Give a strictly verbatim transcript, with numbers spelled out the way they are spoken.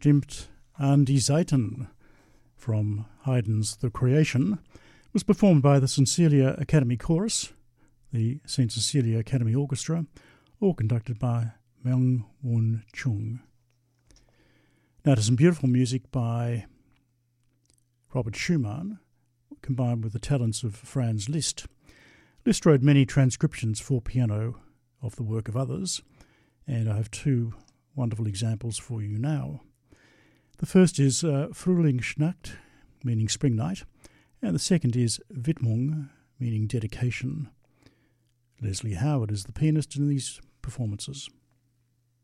Stimmt an die Seiten from Haydn's The Creation was performed by the Saint Cecilia Academy Chorus, the Saint Cecilia Academy Orchestra, all conducted by Myung Woon Chung. Now to some beautiful music by Robert Schumann, combined with the talents of Franz Liszt. Liszt wrote many transcriptions for piano of the work of others, and I have two wonderful examples for you now. The first is uh, Frühlingsnacht, meaning spring night, and the second is Widmung, meaning dedication. Leslie Howard is the pianist in these performances.